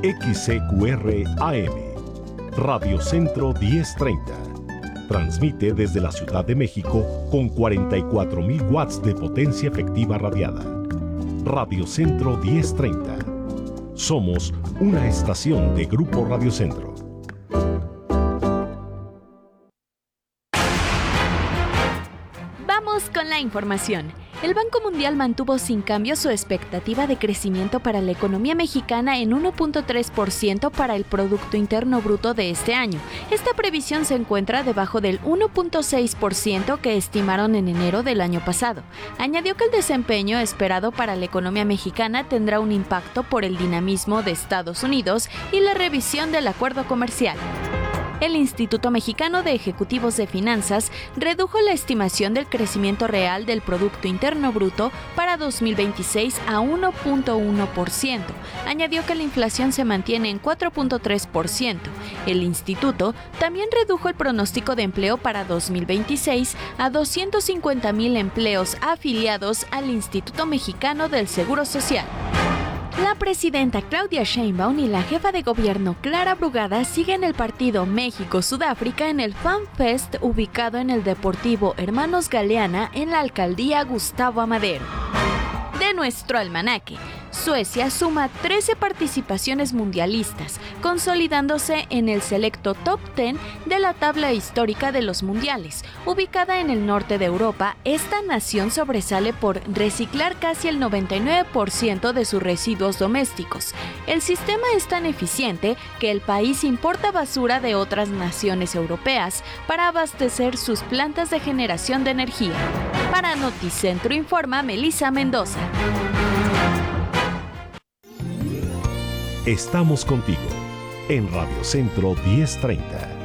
XCQR AM, Radio Centro 1030. Transmite desde la Ciudad de México con 44,000 watts de potencia efectiva radiada. Radio Centro 1030. Somos una estación de Grupo Radio Centro. Vamos con la información. El Banco Mundial mantuvo sin cambio su expectativa de crecimiento para la economía mexicana en 1.3% para el Producto Interno Bruto de este año. Esta previsión se encuentra debajo del 1.6% que estimaron en enero del año pasado. Añadió que el desempeño esperado para la economía mexicana tendrá un impacto por el dinamismo de Estados Unidos y la revisión del acuerdo comercial. El Instituto Mexicano de Ejecutivos de Finanzas redujo la estimación del crecimiento real del Producto Interno Bruto para 2026 a 1.1%. Añadió que la inflación se mantiene en 4.3%. El instituto también redujo el pronóstico de empleo para 2026 a 250,000 empleos afiliados al Instituto Mexicano del Seguro Social. La presidenta Claudia Sheinbaum y la jefa de gobierno Clara Brugada siguen el partido México-Sudáfrica en el Fan Fest ubicado en el Deportivo Hermanos Galeana en la alcaldía Gustavo Amadero. De nuestro almanaque, Suecia suma 13 participaciones mundialistas, consolidándose en el selecto top 10 de la tabla histórica de los mundiales. Ubicada en el norte de Europa, esta nación sobresale por reciclar casi el 99% de sus residuos domésticos. El sistema es tan eficiente que el país importa basura de otras naciones europeas para abastecer sus plantas de generación de energía. Para Noticentro informa Melissa Mendoza. Estamos contigo en Radio Centro 1030.